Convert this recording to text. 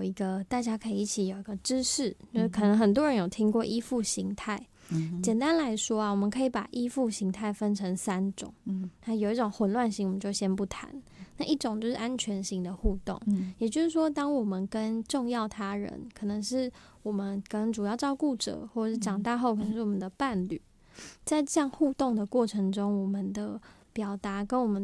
一个大家可以一起有一个知识，就是可能很多人有听过依附形态。简单来说啊，我们可以把依附形态分成3种。那有一种混乱型我们就先不谈，那一种就是安全型的互动。也就是说，当我们跟重要他人，可能是我们跟主要照顾者，或者是长大后可能是我们的伴侣，在这样互动的过程中，我们的表达跟我们